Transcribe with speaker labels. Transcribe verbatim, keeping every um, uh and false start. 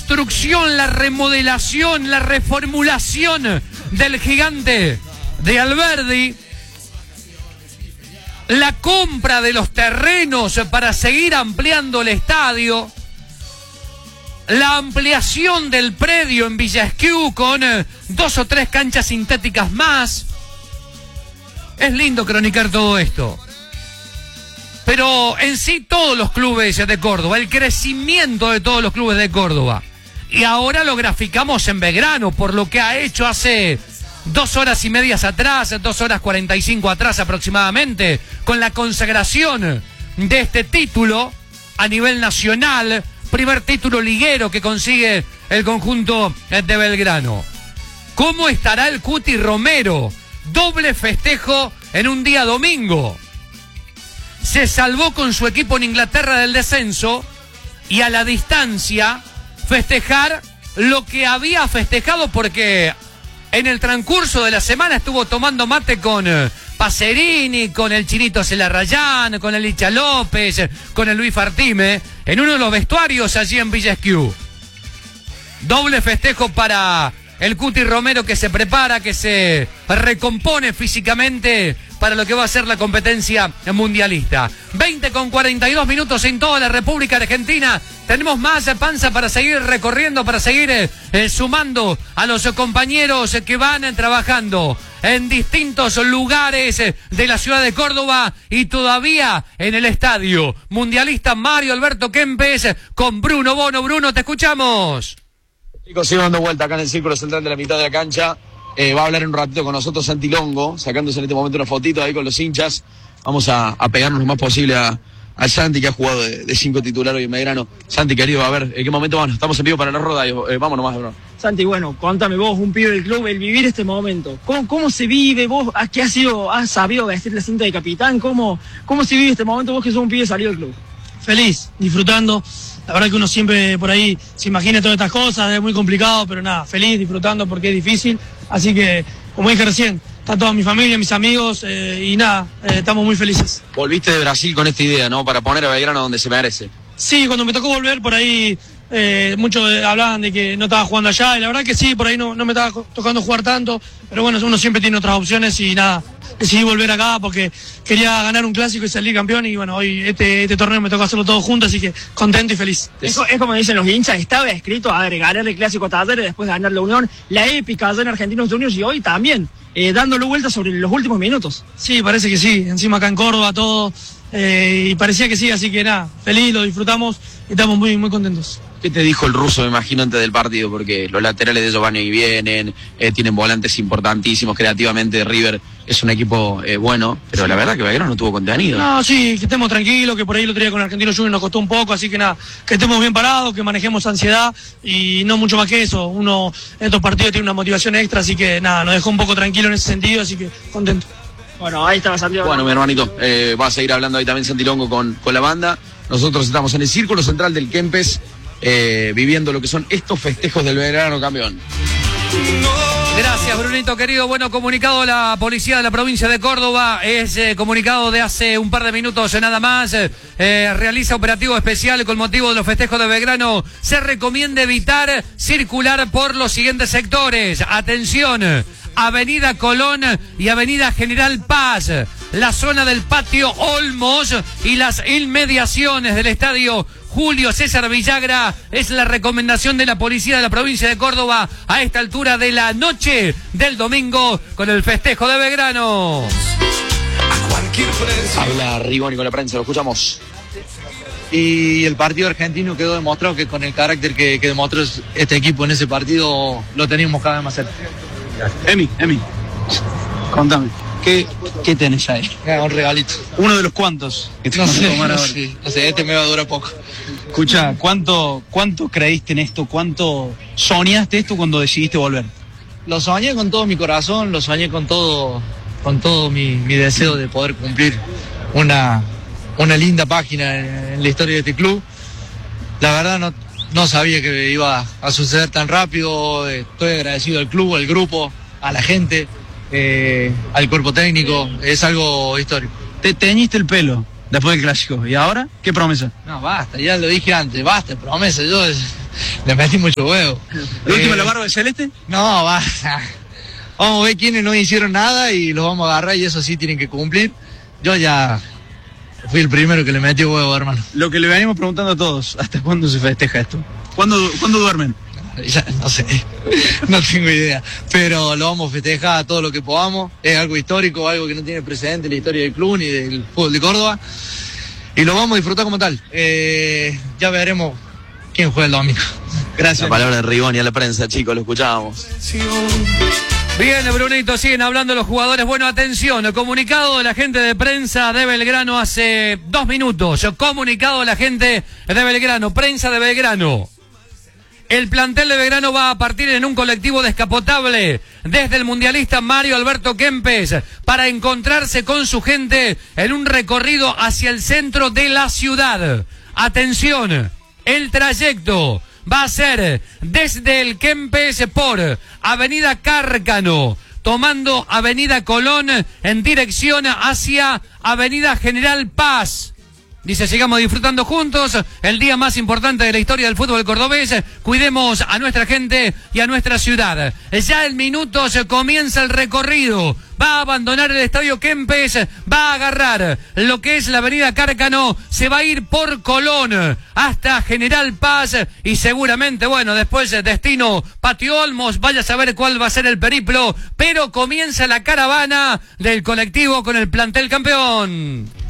Speaker 1: reconstrucción, la remodelación, la reformulación del Gigante de Alberdi, la compra de los terrenos para seguir ampliando el estadio, la ampliación del predio en Villa Esquiú con eh, dos o tres canchas sintéticas más. Es lindo cronicar todo esto. Pero en sí todos los clubes de Córdoba, el crecimiento de todos los clubes de Córdoba. Y ahora lo graficamos en Belgrano por lo que ha hecho hace dos horas y medias atrás, dos horas cuarenta y cinco atrás aproximadamente, con la consagración de este título a nivel nacional, primer título liguero que consigue el conjunto de Belgrano. ¿Cómo estará el Cuti Romero? Doble festejo en un día domingo. Se salvó con su equipo en Inglaterra del descenso y a la distancia festejar lo que había festejado, porque en el transcurso de la semana estuvo tomando mate con eh, Pacerini, con el Chinito Celarrayán, con el Licha López, con el Luis Fartime, en uno de los vestuarios allí en Villa Esquiú. Doble festejo para el Cuti Romero, que se prepara, que se recompone físicamente para lo que va a ser la competencia mundialista. veinte con cuarenta y dos minutos en toda la República Argentina. Tenemos más panza para seguir recorriendo, para seguir eh, eh, sumando a los compañeros que van eh, trabajando en distintos lugares eh, de la ciudad de Córdoba y todavía en el estadio mundialista Mario Alberto Kempes eh, con Bruno Bono. Bruno, te escuchamos.
Speaker 2: Chicos, sigo dando vuelta acá en el círculo central de la mitad de la cancha. Eh, va a hablar un ratito con nosotros Santi Longo, sacándose en este momento una fotito ahí con los hinchas. Vamos a, a pegarnos lo más posible a, a Santi, que ha jugado de, de cinco titulares hoy en Belgrano. Santi, querido, a ver, ¿en qué momento vamos? Estamos en vivo para la roda. Eh, vamos nomás, bro.
Speaker 3: Santi, bueno, contame vos, un pibe del club, el vivir este momento. ¿Cómo, cómo se vive? ¿Vos qué has sido, has sabido vestir la cinta de capitán? ¿Cómo, cómo se vive este momento vos que sos un pibe salido del club?
Speaker 4: Feliz, disfrutando. La verdad que uno siempre por ahí se imagina todas estas cosas, es muy complicado, pero nada, feliz, disfrutando porque es difícil. Así que, como dije recién, está toda mi familia, mis amigos eh, y nada, eh, estamos muy felices.
Speaker 2: Volviste de Brasil con esta idea, ¿no? Para poner a Belgrano donde se merece.
Speaker 4: Sí, cuando me tocó volver por ahí, eh, muchos hablaban de que no estaba jugando allá y la verdad que sí, por ahí no, no me estaba tocando jugar tanto, pero bueno, uno siempre tiene otras opciones y nada. Decidí volver acá porque quería ganar un clásico y salir campeón y bueno, hoy este, este torneo me toca hacerlo todo junto, así que contento y feliz.
Speaker 3: Es, es como dicen los hinchas, estaba escrito a ver, ganar el clásico Talleres, después de ganar la Unión, la épica allá en Argentinos Juniors y hoy también, eh, dándole vueltas sobre los últimos minutos.
Speaker 4: Sí, parece que sí, encima acá en Córdoba todo, eh, y parecía que sí, así que nada, feliz, lo disfrutamos y estamos muy, muy contentos.
Speaker 2: ¿Qué te dijo el ruso, me imagino, antes del partido? Porque los laterales de ellos van y vienen, eh, tienen volantes importantísimos, creativamente River es un equipo eh, bueno, pero la verdad que Belgrano no tuvo contenido.
Speaker 4: No, sí, que estemos tranquilos, que por ahí lo traía con Argentinos Juniors nos costó un poco, así que nada, que estemos bien parados, que manejemos ansiedad y no mucho más que eso. Uno en estos partidos tiene una motivación extra, así que nada, nos dejó un poco tranquilo en ese sentido, así que contento.
Speaker 3: Bueno, ahí estaba Santiago.
Speaker 2: Bueno, mi hermanito, eh, va a seguir hablando ahí también Santi Longo con, con la banda. Nosotros estamos en el círculo central del Kempes, eh, viviendo lo que son estos festejos del Belgrano campeón.
Speaker 1: Gracias, Brunito, querido. Bueno, comunicado de la policía de la provincia de Córdoba, es eh, comunicado de hace un par de minutos nada más, eh, eh, realiza operativo especial con motivo de los festejos de Belgrano. Se recomienda evitar circular por los siguientes sectores. Atención, Avenida Colón y Avenida General Paz, la zona del Patio Olmos y las inmediaciones del estadio Julio César Villagra. Es la recomendación de la policía de la provincia de Córdoba a esta altura de la noche del domingo con el festejo de Belgrano.
Speaker 2: Habla Rigoni con la prensa, lo escuchamos.
Speaker 5: Y el partido argentino quedó demostrado que con el carácter que, que demostró este equipo en ese partido lo teníamos cada vez más cerca.
Speaker 6: Emi, Emi, contame, ¿qué, qué tenés ahí?
Speaker 5: Un regalito.
Speaker 6: Uno de los cuantos que te
Speaker 5: No
Speaker 6: vas a
Speaker 5: sé,
Speaker 6: tomar
Speaker 5: no
Speaker 6: ahora.
Speaker 5: sé, no sé, este me va a durar poco.
Speaker 6: Escucha, ¿cuánto, ¿cuánto creíste en esto? ¿Cuánto soñaste esto cuando decidiste volver?
Speaker 5: Lo soñé con todo mi corazón, lo soñé con todo, con todo mi, mi deseo de poder cumplir una, una linda página en, en la historia de este club. La verdad no, no sabía que iba a suceder tan rápido. Estoy agradecido al club, al grupo, a la gente, eh, al cuerpo técnico. Es algo histórico.
Speaker 6: Te teñiste el pelo después del clásico. ¿Y ahora qué promesa?
Speaker 5: No, basta, ya lo dije antes, basta, promesa. Yo le metí mucho huevo.
Speaker 6: ¿La última
Speaker 5: Eh,
Speaker 6: la barba de Celeste?
Speaker 5: No, va. Vamos a ver quiénes no hicieron nada y los vamos a agarrar y eso sí tienen que cumplir. Yo ya fui el primero que le metió huevo, hermano.
Speaker 6: Lo que le venimos preguntando a todos, ¿hasta cuándo se festeja esto? ¿Cuándo, ¿cuándo duermen?
Speaker 5: Ya, no sé, no tengo idea, pero lo vamos a festejar todo lo que podamos. Es algo histórico, algo que no tiene precedente en la historia del club ni del fútbol de Córdoba, y lo vamos a disfrutar como tal. Eh, ya veremos quién juega el domingo.
Speaker 6: Gracias.
Speaker 2: La palabra de Rigoni a la prensa, chicos, lo escuchábamos.
Speaker 1: Bien, Brunito, siguen hablando los jugadores. Bueno, atención, comunicado de la gente de prensa de Belgrano hace dos minutos. Comunicado de la gente de Belgrano, prensa de Belgrano. El plantel de Belgrano va a partir en un colectivo descapotable desde el mundialista Mario Alberto Kempes para encontrarse con su gente en un recorrido hacia el centro de la ciudad. Atención, el trayecto va a ser desde el Kempes por Avenida Cárcano, tomando Avenida Colón en dirección hacia Avenida General Paz. Dice, sigamos disfrutando juntos el día más importante de la historia del fútbol cordobés. Cuidemos a nuestra gente y a nuestra ciudad. Ya en minutos comienza el recorrido. Va a abandonar el estadio Kempes, va a agarrar lo que es la avenida Cárcano, se va a ir por Colón hasta General Paz y seguramente, bueno, después destino Patio Olmos, vaya a saber cuál va a ser el periplo, pero comienza la caravana del colectivo con el plantel campeón.